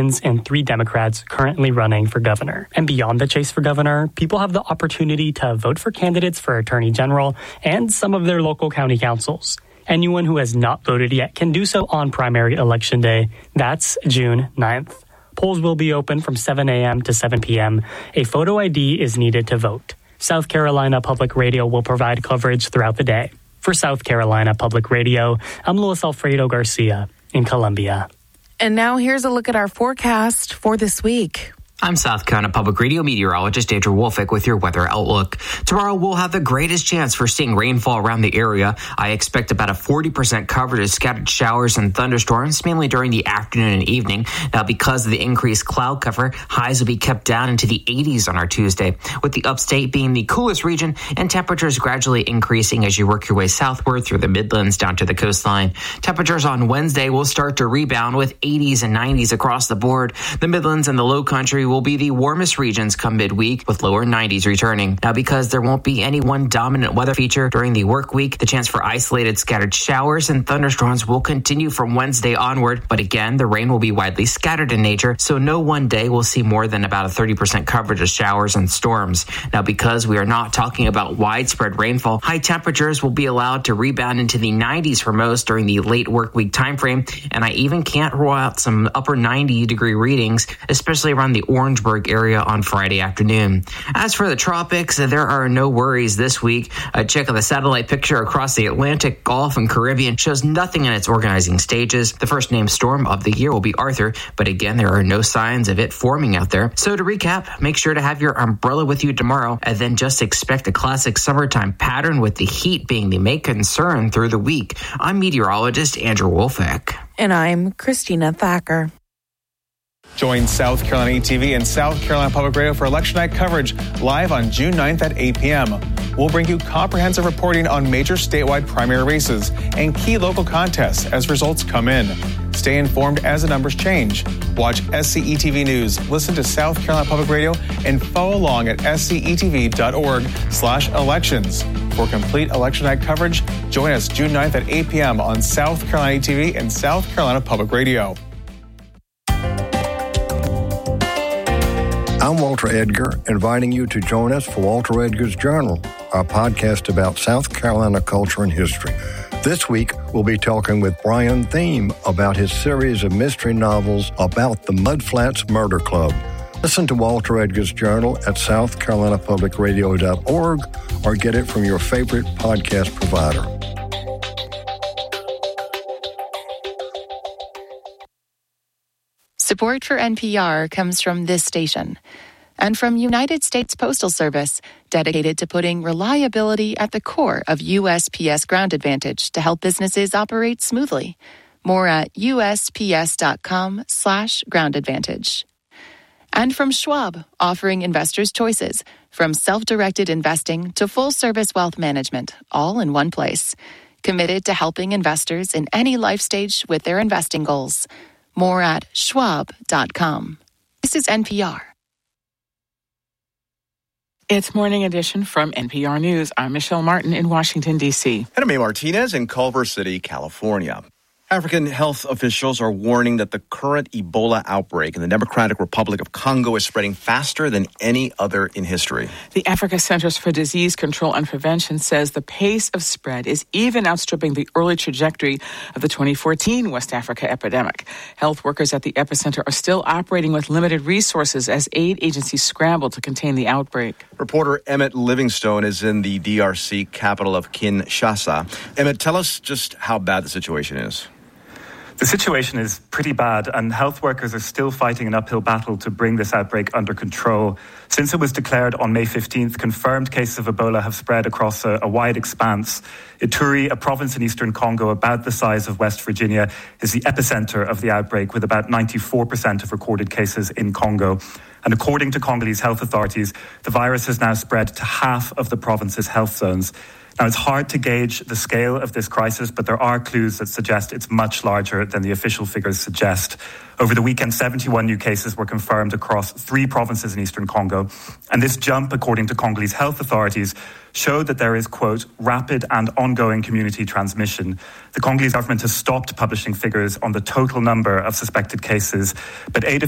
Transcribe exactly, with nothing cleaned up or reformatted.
Republicans and three Democrats currently running for governor. And beyond the chase for governor, people have the opportunity to vote for candidates for attorney general and some of their local county councils. Anyone who has not voted yet can do so on primary election day. That's June ninth. Polls will be open from seven a.m. to seven p.m. A photo I D is needed to vote. South Carolina Public Radio will provide coverage throughout the day. For South Carolina Public Radio, I'm Luis Alfredo Garcia in Columbia. And now here's a look at our forecast for this week. I'm South Carolina Public Radio meteorologist Andrew Wolfick with your weather outlook. Tomorrow we'll have the greatest chance for seeing rainfall around the area. I expect about a forty percent coverage of scattered showers and thunderstorms, mainly during the afternoon and evening. Now, because of the increased cloud cover, highs will be kept down into the eighties on our Tuesday, with the upstate being the coolest region and temperatures gradually increasing as you work your way southward through the Midlands down to the coastline. Temperatures on Wednesday will start to rebound with eighties and nineties across the board. The Midlands and the Low Country will be the warmest regions come midweek, with lower nineties returning. Now, because there won't be any one dominant weather feature during the work week, the chance for isolated scattered showers and thunderstorms will continue from Wednesday onward. But again, the rain will be widely scattered in nature, so no one day will see more than about a thirty percent coverage of showers and storms. Now, because we are not talking about widespread rainfall, high temperatures will be allowed to rebound into the nineties for most during the late work week time frame, and I even can't rule out some upper ninety degree readings, especially around the Orangeburg area on Friday afternoon. As for the tropics, there are no worries this week. A check of the satellite picture across the Atlantic, Gulf, and Caribbean shows nothing in its organizing stages. The first named storm of the year will be Arthur, but again, there are no signs of it forming out there. So to recap, make sure to have your umbrella with you tomorrow, and then just expect a classic summertime pattern, with the heat being the main concern through the week. I'm meteorologist Andrew Wolfick. And I'm Christina Thacker. Join South Carolina E T V and South Carolina Public Radio for election night coverage live on June ninth at eight p.m. We'll bring you comprehensive reporting on major statewide primary races and key local contests as results come in. Stay informed as the numbers change. Watch S C E T V News, listen to South Carolina Public Radio, and follow along at scetv.org slash elections. For complete election night coverage, join us June ninth at eight p.m. on South Carolina E T V and South Carolina Public Radio. I'm Walter Edgar, inviting you to join us for Walter Edgar's Journal, our podcast about South Carolina culture and history. This week, we'll be talking with Brian Thiem about his series of mystery novels about the Mudflats Murder Club. Listen to Walter Edgar's Journal at south carolina public radio dot org or get it from your favorite podcast provider. Support for N P R comes from this station and from United States Postal Service, dedicated to putting reliability at the core of U S P S Ground Advantage to help businesses operate smoothly. More at usps.com slash ground advantage. And from Schwab, offering investors choices, from self-directed investing to full-service wealth management, all in one place. Committed to helping investors in any life stage with their investing goals. More at schwab dot com. This is N P R. It's Morning Edition from N P R News. I'm Michelle Martin in Washington, D C. And I'm May Martinez in Culver City, California. African health officials are warning that the current Ebola outbreak in the Democratic Republic of Congo is spreading faster than any other in history. The Africa Centers for Disease Control and Prevention says the pace of spread is even outstripping the early trajectory of the twenty fourteen West Africa epidemic. Health workers at the epicenter are still operating with limited resources as aid agencies scramble to contain the outbreak. Reporter Emmett Livingstone is in the D R C capital of Kinshasa. Emmett, tell us just how bad the situation is. The situation is pretty bad, and health workers are still fighting an uphill battle to bring this outbreak under control. Since it was declared on May fifteenth, confirmed cases of Ebola have spread across a, a wide expanse. Ituri, a province in eastern Congo about the size of West Virginia, is the epicenter of the outbreak, with about ninety-four percent of recorded cases in Congo. And according to Congolese health authorities, the virus has now spread to half of the province's health zones. Now, it's hard to gauge the scale of this crisis, but there are clues that suggest it's much larger than the official figures suggest. Over the weekend, seventy-one new cases were confirmed across three provinces in eastern Congo. And this jump, according to Congolese health authorities, showed that there is, quote, rapid and ongoing community transmission. The Congolese government has stopped publishing figures on the total number of suspected cases, but aid